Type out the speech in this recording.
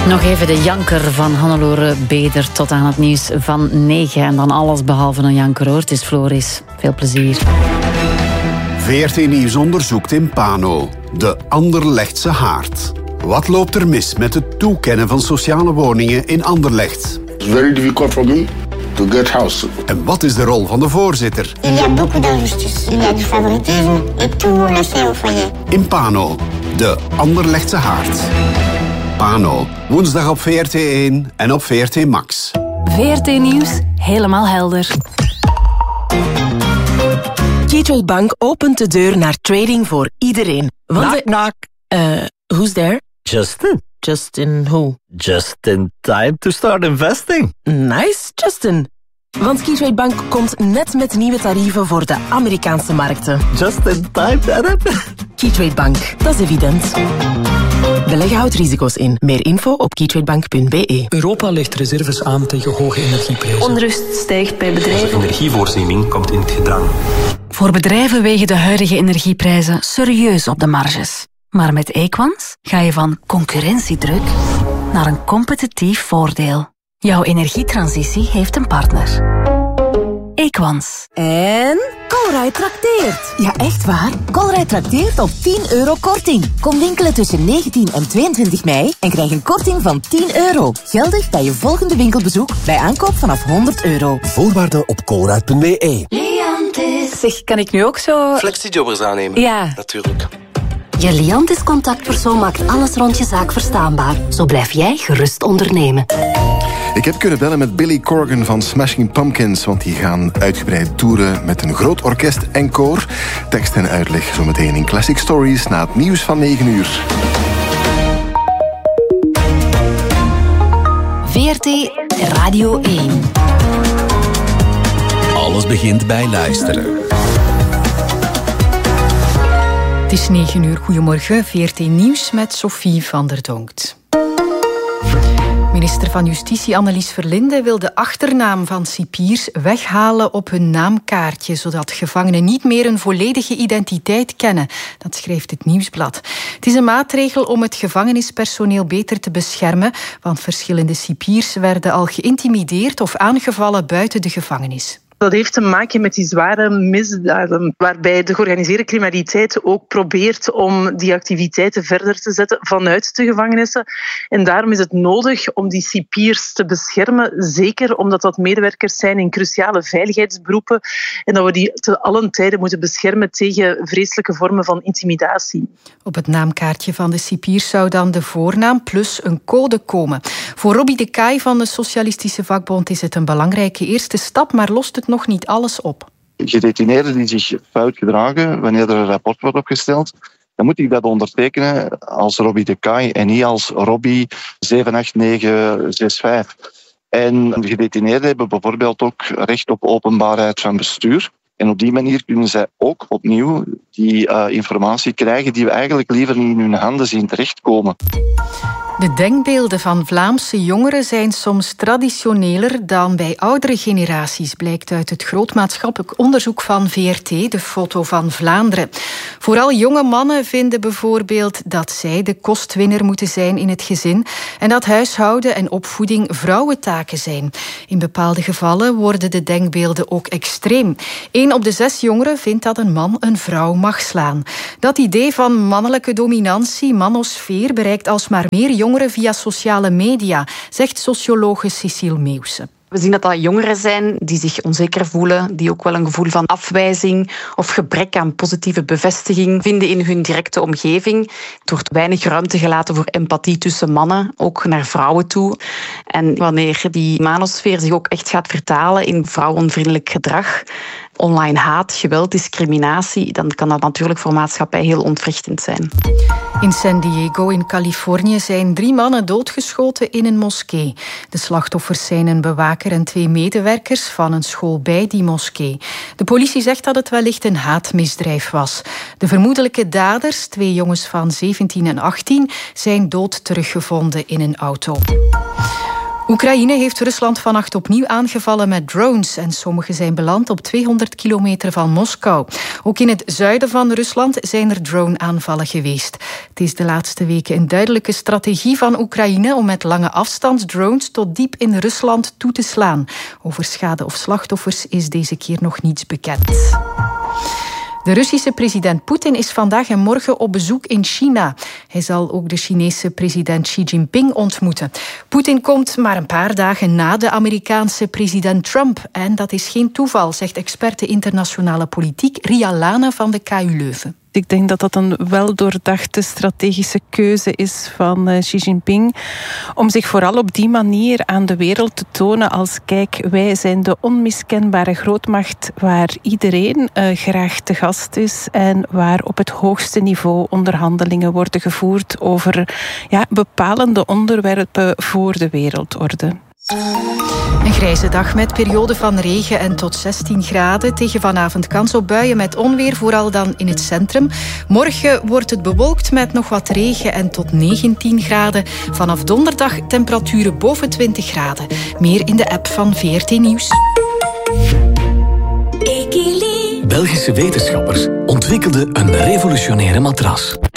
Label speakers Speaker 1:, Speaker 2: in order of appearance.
Speaker 1: Nog even de janker van Hannelore Beder tot aan het nieuws van 9. En dan alles behalve een janker hoor. Het is Floris. Veel plezier.
Speaker 2: VRT Nieuws onderzoekt in Pano. De Anderlechtse haard. Wat loopt er mis met het toekennen van sociale woningen in Anderlecht?
Speaker 3: It's very difficult for me to get house.
Speaker 2: En wat is de rol van de voorzitter?
Speaker 4: Il y a beaucoup d'injustice. Il y a du favoritisme et tout le monde laisse au foyer.
Speaker 2: In Pano. De Anderlechtse haard. Pano. Woensdag op VRT1 en op VRT Max.
Speaker 5: VRT Nieuws. Helemaal helder.
Speaker 6: Keytrade Bank opent de deur naar trading voor iedereen.
Speaker 7: Knock, knock.
Speaker 6: Who's there?
Speaker 7: Justin.
Speaker 6: Justin who?
Speaker 7: Just in time to start investing.
Speaker 6: Nice, Justin. Want Keytrade Bank komt net met nieuwe tarieven voor de Amerikaanse markten.
Speaker 7: Just in time, Adam.
Speaker 6: Keytrade Bank, dat is evident. Beleggen houdt risico's in. Meer info op keytradebank.be.
Speaker 8: Europa legt reserves aan tegen hoge energieprijzen.
Speaker 5: Onrust stijgt bij bedrijven.
Speaker 8: De energievoorziening komt in het gedrang.
Speaker 5: Voor bedrijven wegen de huidige energieprijzen serieus op de marges. Maar met Equans ga je van concurrentiedruk naar een competitief voordeel. Jouw energietransitie heeft een partner. Equans.
Speaker 9: En Colruyt trakteert. Ja, echt waar. Colruyt trakteert op €10 korting. Kom winkelen tussen 19 en 22 mei en krijg een korting van €10. Geldig bij je volgende winkelbezoek bij aankoop vanaf €100.
Speaker 10: Voorwaarden op colruyt.be.
Speaker 5: Zeg, kan ik nu ook zo...
Speaker 10: Flexijobbers aannemen.
Speaker 5: Ja.
Speaker 10: Natuurlijk.
Speaker 11: Je Liantis contactpersoon maakt alles rond je zaak verstaanbaar. Zo blijf jij gerust ondernemen.
Speaker 12: Ik heb kunnen bellen met Billy Corgan van Smashing Pumpkins, want die gaan uitgebreid toeren met een groot orkest en koor. Tekst en uitleg zometeen in Classic Stories na het nieuws van 9 uur.
Speaker 11: VRT Radio 1.
Speaker 10: Alles begint bij luisteren.
Speaker 13: Het is 9 uur. Goedemorgen. VRT Nieuws met Sophie van der Donkt. Minister van Justitie Annelies Verlinde wil de achternaam van cipiers weghalen op hun naamkaartje, zodat gevangenen niet meer een volledige identiteit kennen. Dat schrijft het Nieuwsblad. Het is een maatregel om het gevangenispersoneel beter te beschermen, want verschillende cipiers werden al geïntimideerd of aangevallen buiten de gevangenis.
Speaker 14: Dat heeft te maken met die zware misdaden, waarbij de georganiseerde criminaliteit ook probeert om die activiteiten verder te zetten vanuit de gevangenissen. En daarom is het nodig om die cipiers te beschermen, zeker omdat dat medewerkers zijn in cruciale veiligheidsberoepen en dat we die te allen tijden moeten beschermen tegen vreselijke vormen van intimidatie.
Speaker 13: Op het naamkaartje van de cipiers zou dan de voornaam plus een code komen. Voor Robbie de Kaai van de Socialistische Vakbond is het een belangrijke eerste stap, maar lost het nog niet alles op.
Speaker 15: Gedetineerden die zich fout gedragen wanneer er een rapport wordt opgesteld, dan moet ik dat ondertekenen als Robbie de Kaai en niet als Robbie 78965. En gedetineerden hebben bijvoorbeeld ook recht op openbaarheid van bestuur. En op die manier kunnen zij ook opnieuw die informatie krijgen die we eigenlijk liever niet in hun handen zien terechtkomen.
Speaker 13: De denkbeelden van Vlaamse jongeren zijn soms traditioneler dan bij oudere generaties, blijkt uit het groot maatschappelijk onderzoek van VRT, de Foto van Vlaanderen. Vooral jonge mannen vinden bijvoorbeeld dat zij de kostwinner moeten zijn in het gezin en dat huishouden en opvoeding vrouwentaken zijn. In bepaalde gevallen worden de denkbeelden ook extreem. 1 op de 6 jongeren vindt dat een man een vrouw mag slaan. Dat idee van mannelijke dominantie, manosfeer, bereikt alsmaar meer jongeren via sociale media, zegt sociologe Cecile Meeuwse.
Speaker 16: We zien dat dat jongeren zijn die zich onzeker voelen, die ook wel een gevoel van afwijzing of gebrek aan positieve bevestiging vinden in hun directe omgeving. Er wordt weinig ruimte gelaten voor empathie tussen mannen, ook naar vrouwen toe. En wanneer die manosfeer zich ook echt gaat vertalen in vrouwenvriendelijk gedrag, online haat, geweld, discriminatie, dan kan dat natuurlijk voor maatschappij heel ontwrichtend zijn.
Speaker 13: In San Diego in Californië zijn 3 mannen doodgeschoten in een moskee. De slachtoffers zijn een bewaker en 2 medewerkers van een school bij die moskee. De politie zegt dat het wellicht een haatmisdrijf was. De vermoedelijke daders, 2 jongens van 17 en 18, zijn dood teruggevonden in een auto. Oekraïne heeft Rusland vannacht opnieuw aangevallen met drones en sommige zijn beland op 200 kilometer van Moskou. Ook in het zuiden van Rusland zijn er drone-aanvallen geweest. Het is de laatste weken een duidelijke strategie van Oekraïne om met lange afstandsdrones tot diep in Rusland toe te slaan. Over schade of slachtoffers is deze keer nog niets bekend. De Russische president Poetin is vandaag en morgen op bezoek in China. Hij zal ook de Chinese president Xi Jinping ontmoeten. Poetin komt maar een paar dagen na de Amerikaanse president Trump. En dat is geen toeval, zegt experte internationale politiek Ria Lane van de KU Leuven.
Speaker 17: Ik denk dat dat een weldoordachte strategische keuze is van Xi Jinping om zich vooral op die manier aan de wereld te tonen als kijk, wij zijn de onmiskenbare grootmacht waar iedereen graag te gast is en waar op het hoogste niveau onderhandelingen worden gevoerd over bepalende onderwerpen voor de wereldorde.
Speaker 13: Een grijze dag met periode van regen en tot 16 graden. Tegen vanavond kans op buien met onweer, vooral dan in het centrum. Morgen wordt het bewolkt met nog wat regen en tot 19 graden. Vanaf donderdag temperaturen boven 20 graden. Meer in de app van VRT Nieuws.
Speaker 18: Belgische wetenschappers ontwikkelden een revolutionaire matras.